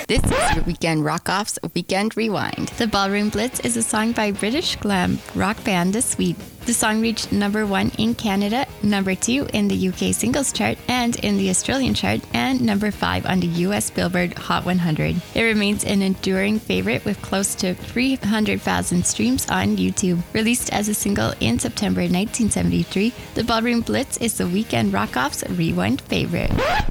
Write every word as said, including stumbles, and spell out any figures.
This is your Weekend Rock-Off's Weekend Rewind. The Ballroom Blitz is a song by British glam rock band The Sweet. The song reached number one in Canada, number two in the U K singles chart and in the Australian chart, and number five on the U S Billboard Hot one hundred. It remains an enduring favorite with close to three hundred thousand streams on YouTube. Released as a single in September nineteen seventy-three, The Ballroom Blitz is the Weekend Rock-Off's Rewind favorite.